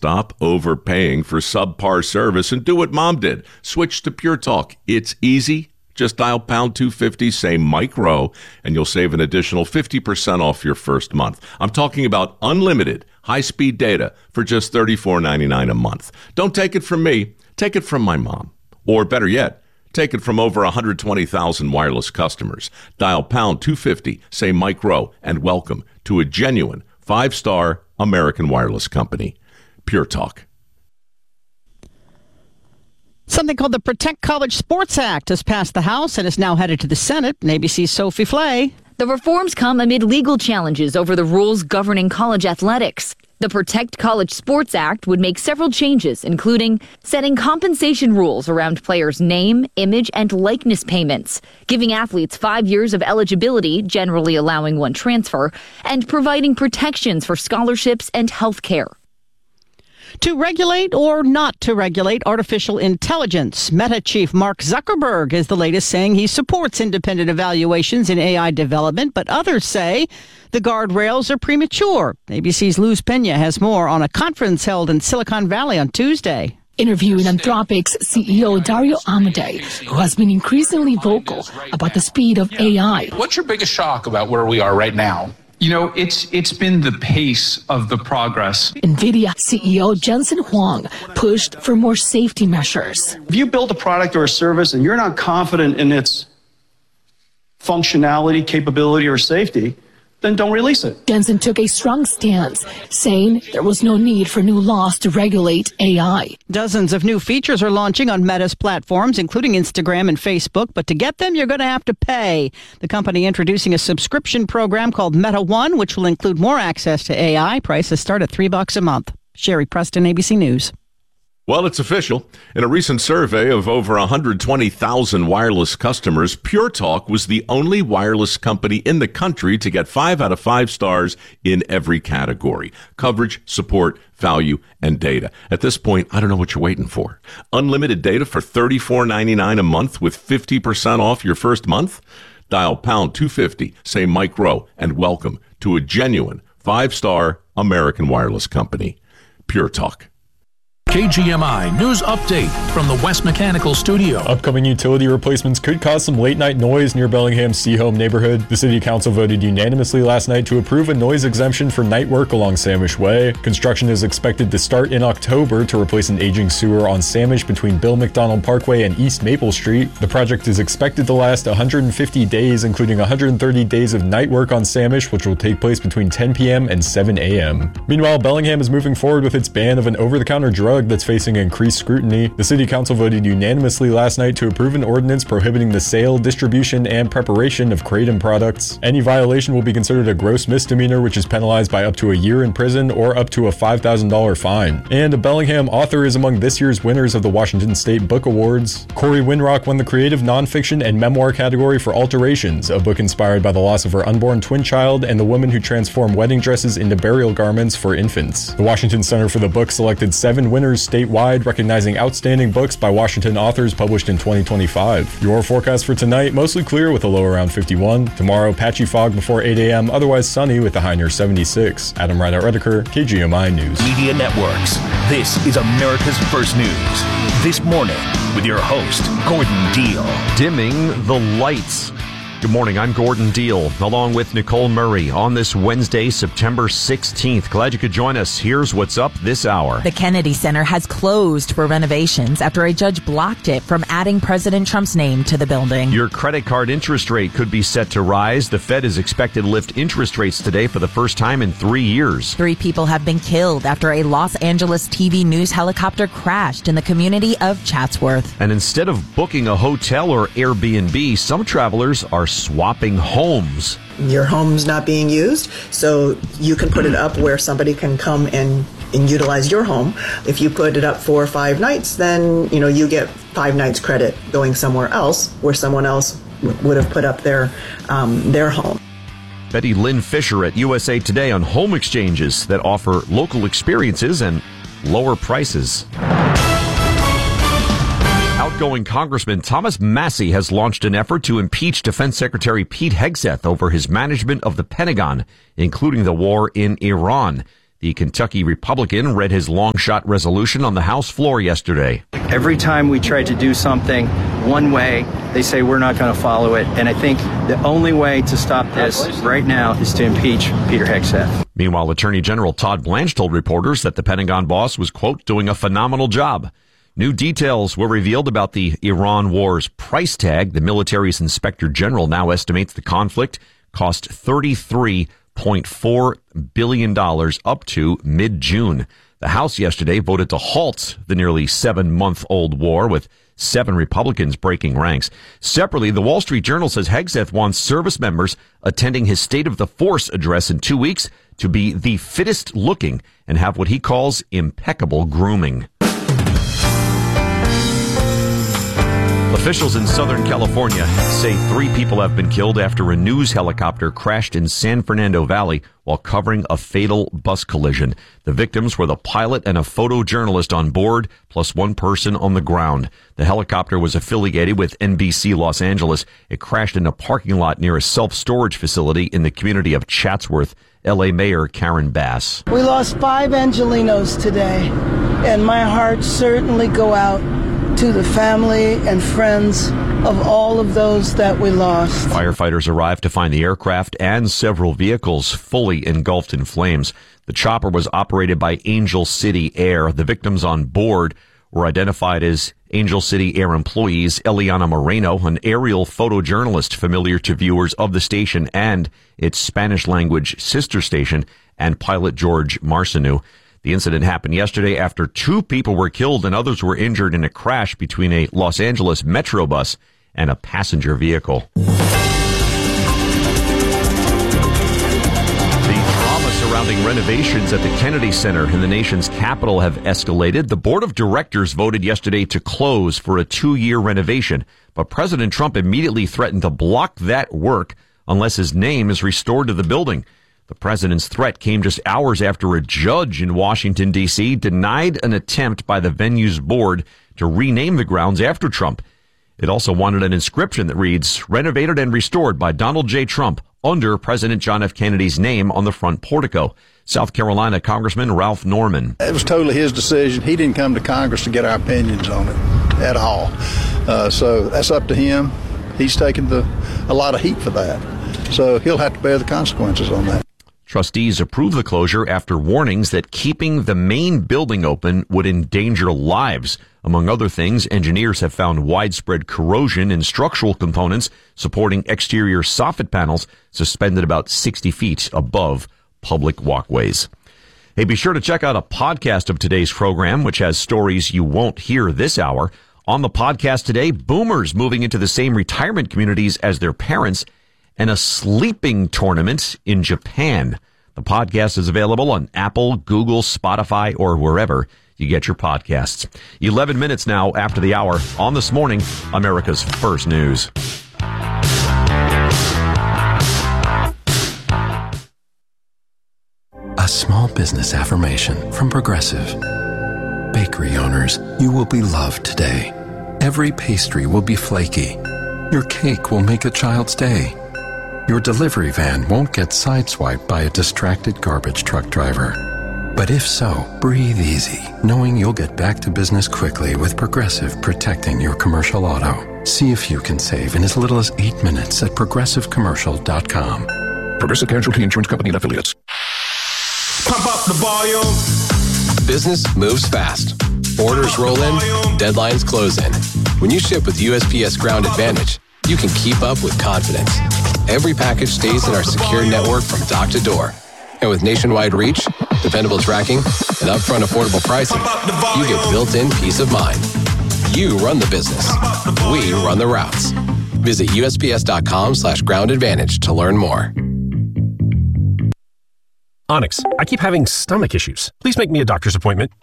Stop overpaying for subpar service and do what Mom did. Switch to Pure Talk. It's easy. Just dial pound 250, say Mike Rowe, and you'll save an additional 50% off your first month. I'm talking about unlimited high-speed data for just $34.99 a month. Don't take it from me. Take it from my mom. Or better yet, take it from over 120,000 wireless customers. Dial pound 250, say Mike Rowe, and welcome to a genuine 5-star American wireless company. Pure Talk. Something called the Protect College Sports Act has passed the House and is now headed to the Senate. And ABC's Sophie Flay. The reforms come amid legal challenges over the rules governing college athletics. The Protect College Sports Act would make several changes, including setting compensation rules around players' name, image, and likeness payments, giving athletes 5 years of eligibility, generally allowing one transfer, and providing protections for scholarships and health care. To regulate or not to regulate artificial intelligence, Meta chief Mark Zuckerberg is the latest saying he supports independent evaluations in AI development, but others say the guardrails are premature. ABC's Luz Pena has more on a conference held in Silicon Valley on Tuesday. Interviewing Anthropic's CEO Dario Amodei, who has been increasingly vocal about the speed of AI. What's your biggest shock about where we are right now? You know, it's been the pace of the progress. NVIDIA CEO Jensen Huang pushed for more safety measures. If you build a product or a service and you're not confident in its functionality, capability, or safety, then don't release it. Jensen took a strong stance, saying there was no need for new laws to regulate AI. Dozens of new features are launching on Meta's platforms, including Instagram and Facebook, but to get them, you're going to have to pay. The company introducing a subscription program called Meta One, which will include more access to AI. Prices start at $3 a month. Sherry Preston, ABC News. Well, it's official. In a recent survey of over 120,000 wireless customers, Pure Talk was the only wireless company in the country to get 5 out of 5 stars in every category: coverage, support, value, and data. At this point, I don't know what you're waiting for. Unlimited data for $34.99 a month with 50% off your first month? Dial pound 250, say Mike Rowe, and welcome to a genuine 5-star American wireless company. Pure Talk. KGMI News Update from the West Mechanical Studio. Upcoming utility replacements could cause some late-night noise near Bellingham's Seaholm neighborhood. The City Council voted unanimously last night to approve a noise exemption for night work along Samish Way. Construction is expected to start in October to replace an aging sewer on Samish between Bill McDonald Parkway and East Maple Street. The project is expected to last 150 days, including 130 days of night work on Samish, which will take place between 10 p.m. and 7 a.m. Meanwhile, Bellingham is moving forward with its ban of an over-the-counter drug that's facing increased scrutiny. The City Council voted unanimously last night to approve an ordinance prohibiting the sale, distribution, and preparation of kratom products. Any violation will be considered a gross misdemeanor, which is penalized by up to a year in prison or up to a $5,000 fine. And a Bellingham author is among this year's winners of the Washington State Book Awards. Corey Winrock won the creative nonfiction and memoir category for Alterations, a book inspired by the loss of her unborn twin child and the woman who transformed wedding dresses into burial garments for infants. The Washington Center for the Book selected 7 winners statewide, recognizing outstanding books by Washington authors published in 2025. Your forecast for tonight, mostly clear with a low around 51. Tomorrow, patchy fog before 8 a.m., otherwise sunny with a high near 76. Adam Ryder-Rediker, KGMI News. Media Networks. This is America's First News. This morning with your host, Gordon Deal. Dimming the lights. Good morning, I'm Gordon Deal, along with Nicole Murray on this Wednesday, September 16th. Glad you could join us. Here's what's up this hour. The Kennedy Center has closed for renovations after a judge blocked it from adding President Trump's name to the building. Your credit card interest rate could be set to rise. The Fed is expected to lift interest rates today for the first time in 3 years. 3 people have been killed after a Los Angeles TV news helicopter crashed in the community of Chatsworth. And instead of booking a hotel or Airbnb, some travelers are swapping homes. Your home's not being used, so you can put it up where somebody can come and utilize your home. If you put it up 4 or 5 nights, then you get 5 nights credit going somewhere else where someone else would have put up their home. Betty Lynn Fisher at USA Today on home exchanges that offer local experiences and lower prices. Outgoing Congressman Thomas Massie has launched an effort to impeach Defense Secretary Pete Hegseth over his management of the Pentagon, including the war in Iran. The Kentucky Republican read his long-shot resolution on the House floor yesterday. Every time we try to do something one way, they say we're not going to follow it. And I think the only way to stop this right now is to impeach Peter Hegseth. Meanwhile, Attorney General Todd Blanche told reporters that the Pentagon boss was, quote, doing a phenomenal job. New details were revealed about the Iran war's price tag. The military's inspector general now estimates the conflict cost $33.4 billion up to mid-June. The House yesterday voted to halt the nearly 7-month-old war, with 7 Republicans breaking ranks. Separately, the Wall Street Journal says Hegseth wants service members attending his State of the Force address in 2 weeks to be the fittest looking and have what he calls impeccable grooming. Officials in Southern California say 3 people have been killed after a news helicopter crashed in San Fernando Valley while covering a fatal bus collision. The victims were the pilot and a photojournalist on board, plus 1 person on the ground. The helicopter was affiliated with NBC Los Angeles. It crashed in a parking lot near a self-storage facility in the community of Chatsworth. L.A. Mayor Karen Bass. We lost 5 Angelinos today, and my heart certainly go out to the family and friends of all of those that we lost. Firefighters arrived to find the aircraft and several vehicles fully engulfed in flames. The chopper was operated by Angel City Air. The victims on board were identified as Angel City Air employees Eliana Moreno, an aerial photojournalist familiar to viewers of the station and its Spanish-language sister station, and pilot George Marcineau. The incident happened yesterday after 2 people were killed and others were injured in a crash between a Los Angeles Metro bus and a passenger vehicle. The drama surrounding renovations at the Kennedy Center in the nation's capital have escalated. The board of directors voted yesterday to close for a 2-year renovation, but President Trump immediately threatened to block that work unless his name is restored to the building. The president's threat came just hours after a judge in Washington, D.C. denied an attempt by the venue's board to rename the grounds after Trump. It also wanted an inscription that reads, "Renovated and restored by Donald J. Trump," under President John F. Kennedy's name on the front portico. South Carolina Congressman Ralph Norman. It was totally his decision. He didn't come to Congress to get our opinions on it at all. So that's up to him. He's taken a lot of heat for that. So he'll have to bear the consequences on that. Trustees approved the closure after warnings that keeping the main building open would endanger lives. Among other things, engineers have found widespread corrosion in structural components supporting exterior soffit panels suspended about 60 feet above public walkways. Hey, be sure to check out a podcast of today's program, which has stories you won't hear this hour. On the podcast today, boomers moving into the same retirement communities as their parents, and a sleeping tournament in Japan. The podcast is available on Apple, Google, Spotify, or wherever you get your podcasts. 11 minutes now after the hour on This Morning, America's First News. A small business affirmation from Progressive. Bakery owners, you will be loved today. Every pastry will be flaky. Your cake will make a child's day. Your delivery van won't get sideswiped by a distracted garbage truck driver. But if so, breathe easy, knowing you'll get back to business quickly with Progressive protecting your commercial auto. See if you can save in as little as 8 minutes at progressivecommercial.com. Progressive Casualty Insurance Company and Affiliates. Pump up the volume. Business moves fast. Orders roll in, deadlines close in. When you ship with USPS Ground Advantage, you can keep up with confidence. Every package stays in our secure network from dock to door. And with nationwide reach, dependable tracking, and upfront affordable pricing, you get built-in peace of mind. You run the business. We run the routes. Visit USPS.com/Ground Advantage to learn more. Onyx, I keep having stomach issues. Please make me a doctor's appointment. Okay.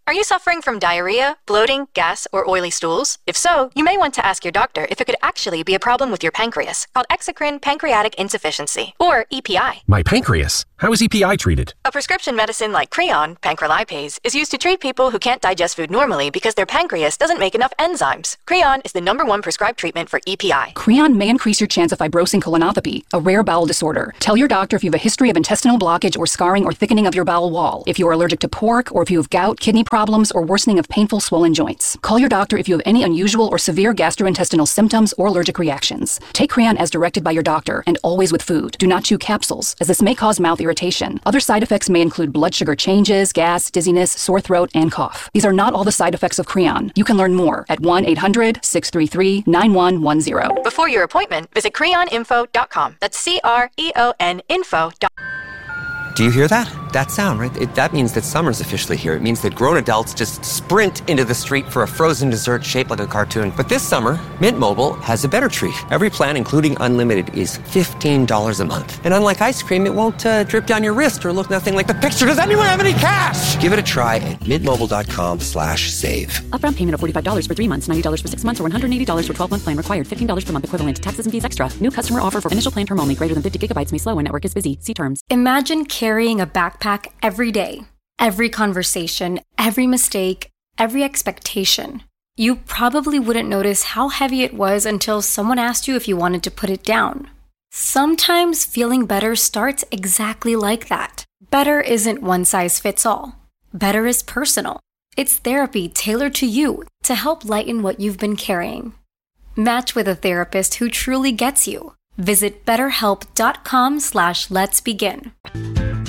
Are you suffering from diarrhea, bloating, gas, or oily stools? If so, you may want to ask your doctor if it could actually be a problem with your pancreas, called exocrine pancreatic insufficiency, or EPI. My pancreas? How is EPI treated? A prescription medicine like Creon, pancrelipase, is used to treat people who can't digest food normally because their pancreas doesn't make enough enzymes. Creon is the #1 prescribed treatment for EPI. Creon may increase your chance of fibrosing colonopathy, a rare bowel disorder. Tell your doctor if you have a history of intestinal blockage or scarring or thickening of your bowel wall, if you are allergic to pork, or if you have gout, kidney problems, or worsening of painful swollen joints. Call your doctor if you have any unusual or severe gastrointestinal symptoms or allergic reactions. Take Creon as directed by your doctor and always with food. Do not chew capsules, as this may cause mouth irritation. Other side effects may include blood sugar changes, gas, dizziness, sore throat, and cough. These are not all the side effects of Creon. You can learn more at 1-800-633-9110. Before your appointment, visit creoninfo.com. That's CREON info.com. Do you hear that? That sound, right? That means that summer's officially here. It means that grown adults just sprint into the street for a frozen dessert shaped like a cartoon. But this summer, Mint Mobile has a better treat. Every plan, including unlimited, is $15 a month. And unlike ice cream, it won't drip down your wrist or look nothing like the picture. Does anyone have any cash? Give it a try at mintmobile.com/save. Upfront payment of $45 for 3 months, $90 for 6 months, or $180 for 12-month plan required. $15 per month equivalent. Taxes and fees extra. New customer offer for initial plan term only. Greater than 50 gigabytes may slow when network is busy. See terms. Imagine carrying a backpack every day. Every conversation, every mistake, every expectation. You probably wouldn't notice how heavy it was until someone asked you if you wanted to put it down. Sometimes feeling better starts exactly like that. Better isn't one size fits all. Better is personal. It's therapy tailored to you to help lighten what you've been carrying. Match with a therapist who truly gets you. Visit betterhelp.com/letsbegin.